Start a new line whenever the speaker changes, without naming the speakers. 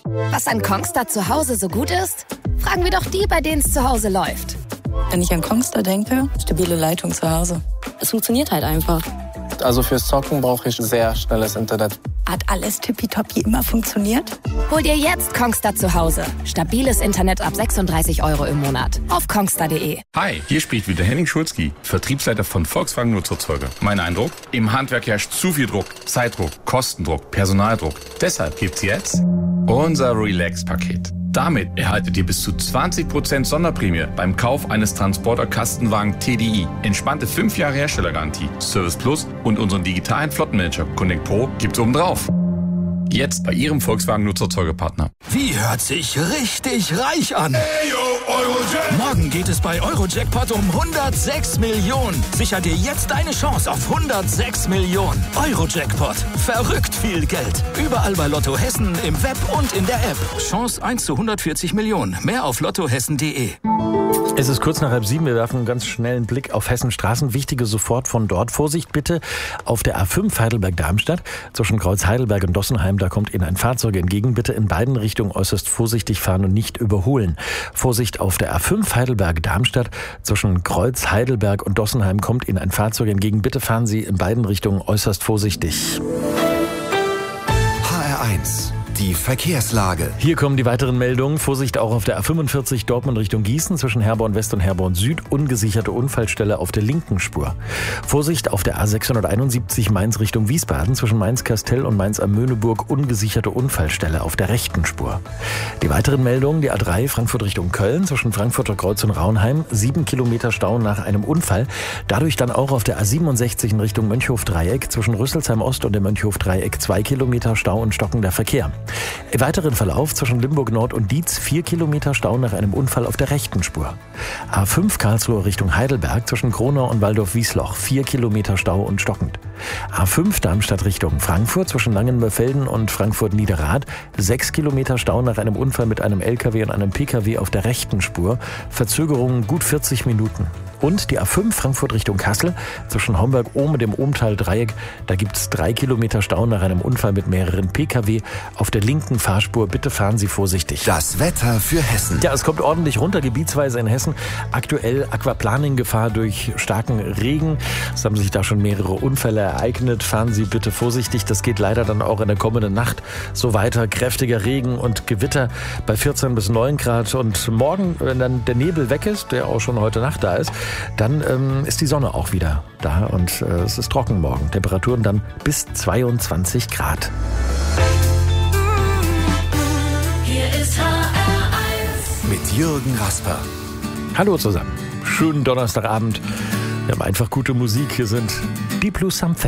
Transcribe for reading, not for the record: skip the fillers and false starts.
Was an Kongstar zu Hause so gut ist? Fragen wir doch die, bei denen es zu Hause läuft.
Wenn ich an Kongstar denke, stabile Leitung zu Hause. Es funktioniert halt einfach.
Also fürs Zocken brauche ich sehr schnelles Internet.
Hat alles tippitoppi immer funktioniert?
Hol dir jetzt Kongstar zu Hause. Stabiles Internet ab 36 € im Monat. Auf kongstar.de.
Hi, hier spricht wieder Henning Schulzki, Vertriebsleiter von Volkswagen Nutzerzeuger. Mein Eindruck? Im Handwerk herrscht zu viel Druck, Zeitdruck, Kostendruck, Personaldruck. Deshalb gibt's jetzt unser Relax-Paket. Damit erhaltet ihr bis zu 20% Sonderprämie beim Kauf eines Transporter-Kastenwagen TDI. Entspannte 5 Jahre Herstellergarantie, Service Plus und unseren digitalen Flottenmanager Connect Pro gibt's obendrauf. Jetzt bei Ihrem Volkswagen Nutzerzeugerpartner.
Wie hört sich richtig reich an?
Hey, yo, Eurojackpot.
Morgen geht es bei Eurojackpot um 106 Millionen. Sicher dir jetzt deine Chance auf 106 Millionen. Eurojackpot. Verrückt viel Geld. Überall bei Lotto Hessen, im Web und in der App. Chance 1 zu 140 Millionen. Mehr auf lottohessen.de.
Es ist kurz nach 6:30. Wir werfen einen ganz schnellen Blick auf Hessens Straßen. Wichtige sofort von dort. Vorsicht bitte auf der A5 Heidelberg-Darmstadt. Zwischen Kreuz Heidelberg und Dossenheim, da kommt Ihnen ein Fahrzeug entgegen. Bitte in beiden Richtungen äußerst vorsichtig fahren und nicht überholen. Vorsicht auf der A5 Heidelberg-Darmstadt. Zwischen Kreuz Heidelberg und Dossenheim kommt Ihnen ein Fahrzeug entgegen. Bitte fahren Sie in beiden Richtungen äußerst vorsichtig.
HR1. Die Verkehrslage.
Hier kommen die weiteren Meldungen. Vorsicht auch auf der A45 Dortmund Richtung Gießen zwischen Herborn West und Herborn Süd. Ungesicherte Unfallstelle auf der linken Spur. Vorsicht auf der A671 Mainz Richtung Wiesbaden zwischen Mainz-Kastell und Mainz-am-Möhneburg. Ungesicherte Unfallstelle auf der rechten Spur. Die weiteren Meldungen. Die A3 Frankfurt Richtung Köln zwischen Frankfurter Kreuz und Raunheim. 7 Kilometer Stau nach einem Unfall. Dadurch dann auch auf der A67 in Richtung Mönchhof-Dreieck zwischen Rüsselsheim Ost und dem Mönchhof-Dreieck 2 Kilometer Stau und stockender Verkehr. Im weiteren Verlauf zwischen Limburg Nord und Dietz 4 Kilometer Stau nach einem Unfall auf der rechten Spur. A5 Karlsruhe Richtung Heidelberg zwischen Kronau und Waldorf-Wiesloch 4 Kilometer Stau und stockend. A5 Darmstadt Richtung Frankfurt zwischen Langenmörfelden und Frankfurt-Niederrad 6 Kilometer Stau nach einem Unfall mit einem LKW und einem PKW auf der rechten Spur. Verzögerung gut 40 Minuten. Und die A5 Frankfurt Richtung Kassel zwischen Homberg-Ohm und dem Ohmtal-Dreieck. Da gibt es 3 Kilometer Stau nach einem Unfall mit mehreren PKW auf der linken Fahrspur. Bitte fahren Sie vorsichtig.
Das Wetter für Hessen.
Ja, es kommt ordentlich runter, gebietsweise in Hessen. Aktuell Aquaplaning-Gefahr durch starken Regen. Es haben sich da schon mehrere Unfälle ereignet. Fahren Sie bitte vorsichtig. Das geht leider dann auch in der kommenden Nacht so weiter. Kräftiger Regen und Gewitter bei 14 bis 9 Grad. Und morgen, wenn dann der Nebel weg ist, der auch schon heute Nacht da ist, dann ist die Sonne auch wieder da und es ist trocken morgen. Temperaturen dann bis 22 Grad.
Hier ist HR1
mit Jürgen Rasper.
Hallo zusammen. Schönen Donnerstagabend. Wir haben einfach gute Musik. Hier sind Deep Blue Something.